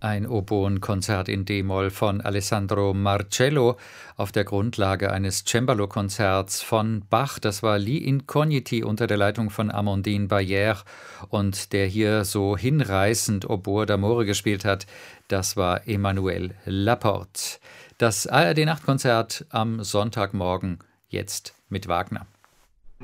Ein Oboenkonzert in D-Moll von Alessandro Marcello auf der Grundlage eines Cembalo-Konzerts von Bach. Das war Li Incogniti unter der Leitung von Amandine Bayer, und der hier so hinreißend Oboe d'Amore gespielt hat, das war Emmanuel Laporte. Das ARD-Nachtkonzert am Sonntagmorgen, jetzt mit Wagner.